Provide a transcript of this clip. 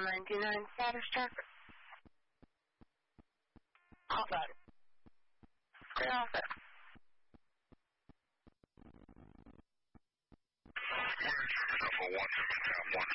199 status check. All that. Clear office. Number 1